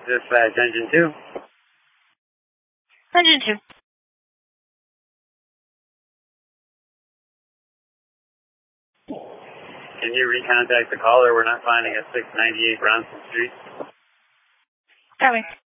Dispatch engine 2. Engine 2. Can you recontact the caller? We're not finding at 698 Bronson Street. Copy.